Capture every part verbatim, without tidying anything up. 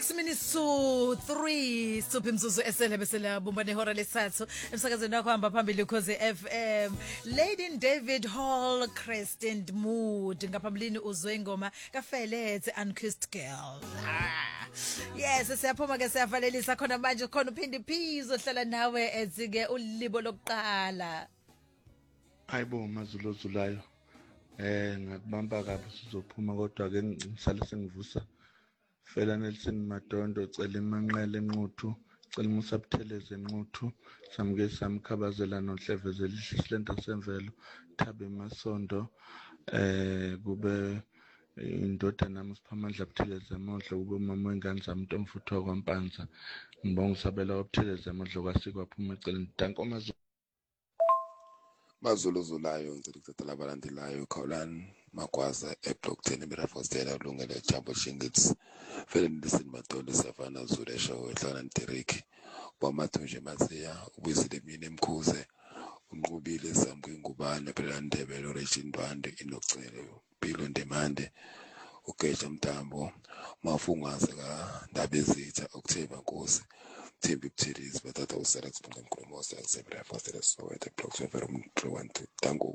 six minutes to three Suphi imzuzu esele bese labumba nehora lesathu emsakazweni wakho hamba phambili ukhoze F M. Lady David Hall, Crescent Mood ngaphambilini uzwe ingoma kaFelete Unkissed Girl. Ah. Yes, siyaphuma ke siyavalelisa khona manje khona uphindi phizo hlala nawe ezike ulibo lokuqala. Hayibo mazulu zulayo. Eh ngakubamba kabi sizophuma kodwa ke ngisale sengivusa Fela Nelson Madondo cela imanqele enquthu cela Musa Butheleze enquthu samke samkhabazela nohleveze lihlenta semvelo Thabe Masondo eh kube indoda nami siphamandla Butheleze amodlo kube mama wengane zami Ntomfutho kwaMpanza ngibonga usabela uButheleze amodlo kwasikwa phuma eceleni danko mazulu Mazulu zulayo ngicela ukuthatha abalandelayo Khawulani Magwaza eBlock ten eBerafostela ulungele Jumbo Shingits Fela Nelson Madondo Savana Zulu show ehlana Ntereki Bamathunje Masiya ubuyisile mina emkhuze unqubile samke ngubane phela Ndebele Regine Ndwande inocele Philo Ndemande uGeja Mtambo mafungase ka Ndabezitha okutheba Nkosi Thembi Buthelezi bathatha uSelex Nkulumo Selex eBerafostela so at Block seven one two tango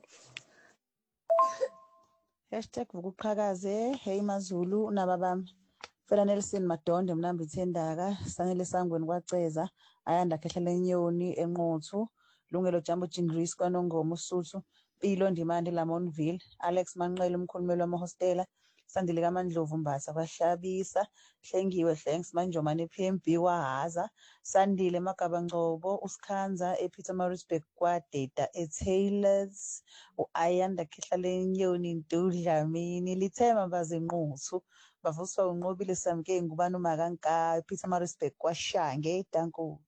Hashtag vukuqhakaze hey mazulu nababami Fela Nelson Madondo mnambi thendaka sanele sangweni kwaceza ayanda khehlela enyoni enqothu lungelo Jumbo Jingris kwanongoma uSuthu Philo Ndimande Lamonville Alex Manqele umkhulumeli wamahostela Sandile kaMandlovu Mbatha kwahlabisa Hlengiwe Thanks Manjomane P M B wahaza Sandile Magaba Ngcobo uSkhanza ePietermaritzburg kwaDeta eTaylors uAyanda khehlela enyoni Ndudlamini Lithema bazenquthu bavuswa unqobile samke ngubani uMakanka ePietermaritzburg kwaShange danko.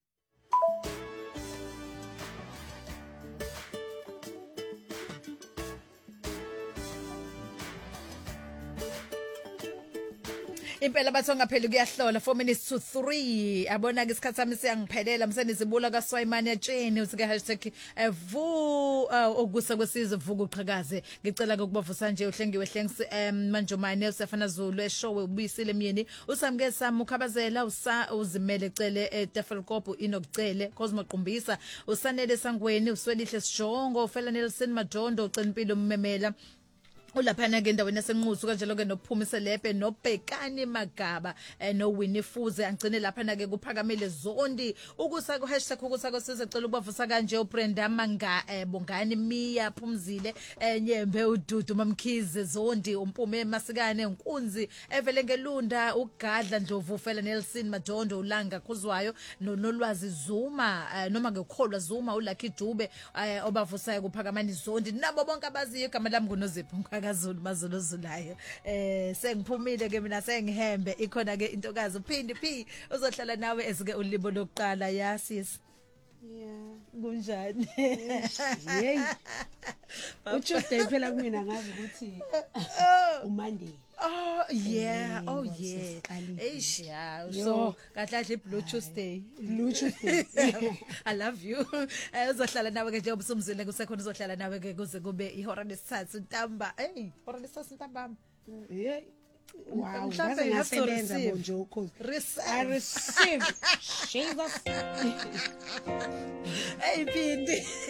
Impela batho ngapheli kuyahlola four minutes to three abona ke isikhathi sami siyangiphelela msenizibula kaSwayimani yatsheni usike hashtag vu okusa kwesizwe vuka uqhakaze ngicela ukubavusa nje uhlengiwe Hlengs Manjomane usafana Zulu eshowe ubuyisile myeni usamke sami ukhabazela usa uzimele ecele eTafelkop inokucele Cosmo Qumbisa usanele sangweni uswelihle sijongo Fela Nelson Madondo ucela impilo ummemela ulaphana ke endaweni yasenquthu kanjalo ke noPhumise Lepe noBhekani Magaba no Winnie Fuze angcine lapha na ke kuphakamele Zondi ukusa ku hashtag ukusa kwesizwe cela ukubavusa kanje uBrenda Manga Bongani Mia Phumzile Nyembe uDudu Mamkhize Zondi uMpume Masikane Nkunzi evele ngelunda uGadla Ndlovu Fela Nelson Madondo ulanga khuzwayo nonolwazi Zuma noma ngekholwa Zuma uLucky Dube obavusayo kuphakamani Zondi nabo bonke abaziyo igama lami nguNozipho kaZulu mazulu zulayo eh sengiphumile ke mina sengihembe ikhona ke intokazi uphindi phi uzohlala nawe esike ulibo lokuqala yasis yeah kunjani hey uTuesday phela kumina ngazi ukuthi uMonday oh yeah oh yeah eish yeah so kahlahle Blue Tuesday Blue Tuesday I love you uzohlala nawe ke nje ubusumzile kusekhona uzohlala nawe ke kuze kube ihora lesithathu ntamba hey ihora lesithathu ntamba hey wow ngaze ngasebenza bonje ukhozi I receive Jesus hey Pindi